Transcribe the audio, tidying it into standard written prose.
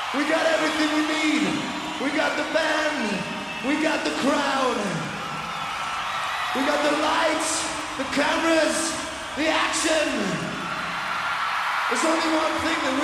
We got everything we need. We got the band. We got the crowd. We got the lights, the cameras, the action. There's only one thing that we